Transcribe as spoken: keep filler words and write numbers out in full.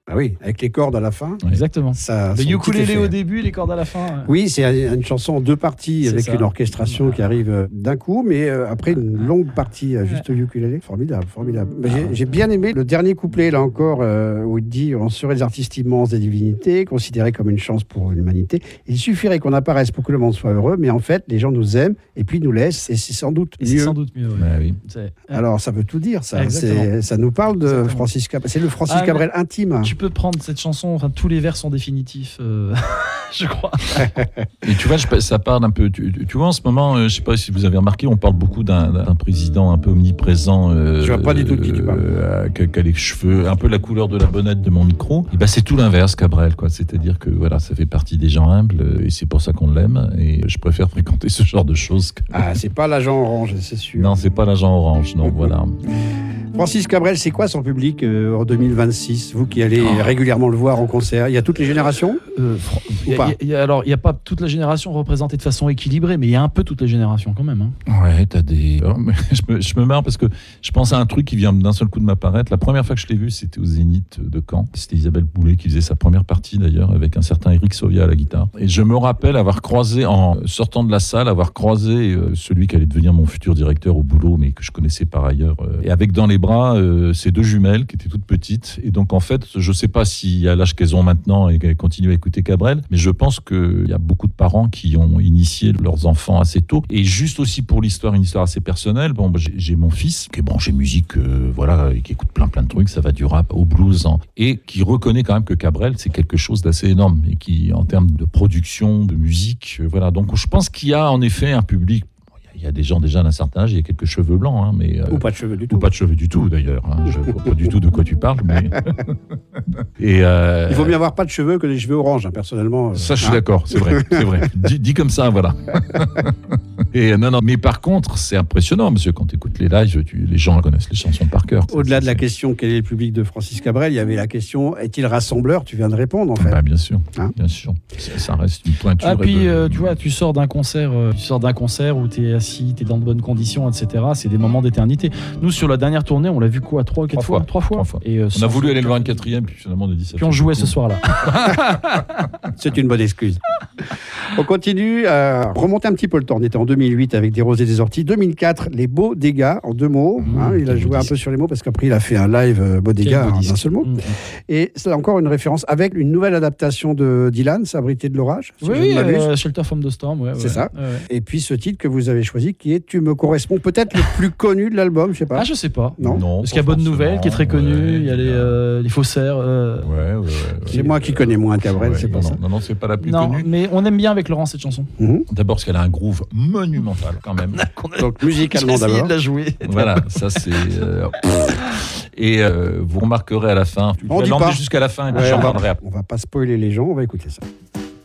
Ah oui, avec les cordes à la fin. Exactement. Ça, le ukulélé au début, les cordes à la fin. Oui, c'est une chanson en deux parties C'est avec ça. une orchestration qui arrive d'un coup, mais après une longue partie juste au ukulélé. Formidable, formidable. Mais J'ai, j'ai bien aimé le dernier couplet, là encore, euh, où il dit « On serait des artistes immenses des divinités, considérés comme une chance pour l'humanité. Il suffirait qu'on apparaisse pour que le monde soit heureux, mais en fait, les gens nous aiment et puis nous laissent, et c'est sans doute Et mieux. » c'est sans doute mieux. Ouais. Bah oui. C'est... Alors, ça veut tout dire, ça. Exactement. C'est, ça nous parle de Exactement. Francis Cabrel. C'est le Francis Ah, Cabrel intime. Tu peux prendre cette chanson, enfin tous les vers sont définitifs, euh, je crois. Et tu vois, je, ça parle un peu. Tu, tu vois, en ce moment, euh, je sais pas si vous avez remarqué, on parle beaucoup d'un, d'un président un peu omniprésent. Euh, Je vois pas du tout de qui tu parles. Euh, qui, qui a les cheveux, un peu la couleur de la bonnette de mon micro. Et ben, c'est tout l'inverse, Cabrel, quoi. C'est-à-dire que voilà, ça fait partie des gens humbles euh, et c'est pour ça qu'on l'aime. Et je préfère fréquenter ce genre de choses. Que... Ah, c'est pas l'agent orange, c'est sûr. Non, c'est pas l'agent orange. Non, voilà. Francis Cabrel, c'est quoi son public euh, en deux mille vingt-six? Vous qui allez Oh. régulièrement le voir en concert, il y a toutes les générations Euh, fr- Ou y a- pas y a- alors, il n'y a pas toute la génération représentée de façon équilibrée, mais il y a un peu toutes les générations quand même. Hein. Ouais, t'as des. Alors, mais je, me, je me marre parce que je pense à un truc qui vient d'un seul coup de m'apparaître. La première fois que je l'ai vu, c'était au Zénith de Caen. C'était Isabelle Boulay qui faisait sa première partie d'ailleurs, avec un certain Eric Sauvia à la guitare. Et je me rappelle avoir croisé, en sortant de la salle, avoir croisé euh, celui qui allait devenir mon futur directeur au boulot, mais que je connaissais par ailleurs. Euh, et avec dans les bras euh, ces deux jumelles qui étaient toutes petites. Et donc en fait, je sais pas si à l'âge qu'elles ont maintenant et qu'elles continuent à écouter Cabrel, mais je pense qu'il y a beaucoup de parents qui ont initié leurs enfants assez tôt. Et juste aussi pour l'histoire, une histoire assez personnelle, bon, j'ai, j'ai mon fils qui est branché musique, euh, voilà, et qui écoute plein plein de trucs, ça va du rap au blues, hein, et qui reconnaît quand même que Cabrel, c'est quelque chose d'assez énorme, et qui, en termes de production, de musique, euh, voilà. Donc je pense qu'il y a en effet un public. Il y a des gens déjà d'un certain âge, il y a quelques cheveux blancs, hein, mais euh, Ou pas de cheveux du tout. ou pas de cheveux du tout d'ailleurs. Hein. Je vois pas du tout de quoi tu parles, mais et euh... Il vaut mieux avoir pas de cheveux que des cheveux orange, hein, personnellement. Ça, je suis hein. d'accord, c'est vrai, c'est vrai. Dis, dis comme ça, voilà. Et euh, non, non, mais par contre, c'est impressionnant, monsieur, quand tu écoutes les lives, tu, les gens connaissent les chansons par cœur. Au-delà de la C'est- question quel est le public de Francis Cabrel, il y avait la question est-il rassembleur? Tu viens de répondre en fait. Bah, bien sûr, Hein bien sûr. Ça, ça reste une pointure. Ah, puis de- euh, tu vois, tu sors d'un concert, euh, tu sors d'un concert où tu es assis, tu es dans de bonnes conditions, et cetera. C'est des moments d'éternité. Nous, sur la dernière tournée, on l'a vu quoi, trois, quatre Trois fois, fois. trois fois. Trois fois. Et, euh, On a sans- voulu aller le voir une quatrième, puis finalement on a dit ça. Puis on fait jouait beaucoup. ce soir-là. C'est une bonne excuse. On continue à remonter un petit peu le temps. On était en deux mille huit avec Des Roses et des Orties. deux mille quatre, Les Beaux Dégâts, en deux mots. Mmh, hein, il a quel joué beau un disque. peu sur les mots parce qu'après il a fait un live euh, Beaux Dégâts Quel beau en un disque. seul mot. Mmh. Et c'est encore une référence avec une nouvelle adaptation de Dylan, S'abriter de l'orage. si Oui, je oui, ne m'abuse. euh, Shelter from the Storm. Ouais, C'est ouais. ça. Ouais, ouais. Et puis ce titre que vous avez choisi qui est Tu me corresponds, peut-être le plus connu de l'album, je sais pas. Ah, je sais pas. Non. Non, Parce qu'il y a pas Bonne Nouvelle qui est très forcément, connue, ouais, il y a les, euh, les faussaires. euh, Ouais, ouais, ouais, ouais. C'est moi qui connais moins Cabrel, Ouais, c'est pas non, ça. Non, non, c'est pas la plus Non, connue. mais on aime bien avec Laurent cette chanson. Mhm. D'abord parce qu'elle a un groove monumental quand même. Donc musicalement J'ai essayé d'abord. de la jouer. Voilà, ça c'est. euh, Et euh, vous remarquerez à la fin. On Je dit vais l'emmener pas. jusqu'à la fin et puis Ouais, j'en on, va, parlerai après. on va pas spoiler les gens, on va écouter ça.